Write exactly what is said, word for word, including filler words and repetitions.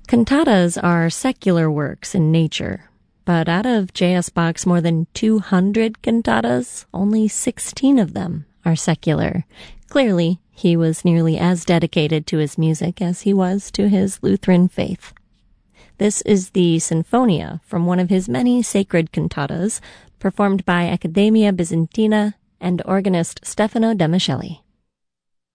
Cantatas are secular works in nature, but out of J S. Bach's more than two hundred cantatas, only sixteen of them are secular. Clearly, he was nearly as dedicated to his music as he was to his Lutheran faith. This is the Sinfonia from one of his many sacred cantatas, performed by Accademia Bizantina and organist Stefano de Micheli.